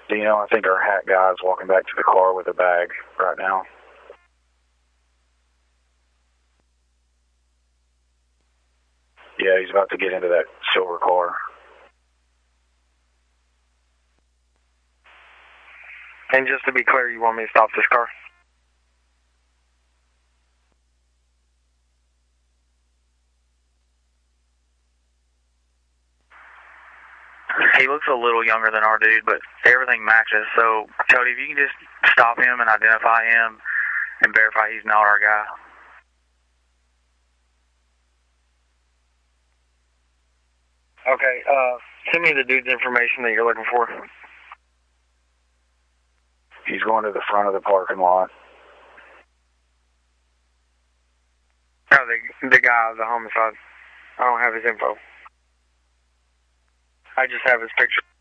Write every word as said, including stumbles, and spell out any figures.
Do you know, I think our hat guy's walking back to the car with a bag right now. Yeah, he's about to get into that silver car. And just to be clear, you want me to stop this car? He looks a little younger than our dude, but everything matches. So, Cody, if you can just stop him and identify him and verify he's not our guy. Okay, uh, send me the dude's information that you're looking for. He's going to the front of the parking lot. Oh, the, the guy of the homicide. I don't have his info. I just have his picture.